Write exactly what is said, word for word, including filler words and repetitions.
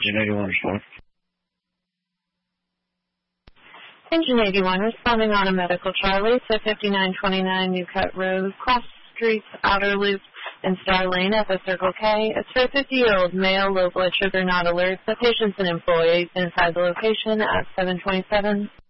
Engine eighty-one respond. Engine eighty-one responding on a medical Charlie to fifty-nine twenty-nine New Cut Road, Cross Streets, Outer Loop, and Star Lane at the Circle K. It's for a fifty-year-old male, low blood sugar, not alert. The patient's an employee inside the location at seven twenty-seven.